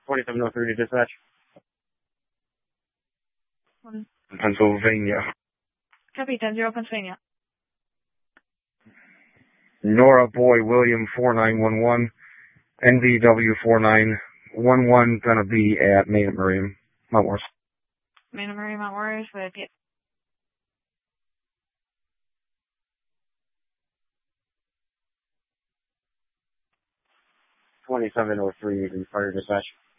2703 to dispatch. Pennsylvania. Copy, 10-0 Pennsylvania. Nora Boy William 4911, NVW 4911, gonna be at Main and Marine, Mount Morris. Main and Marine, Mount Morris, with 2703 to fire dispatch.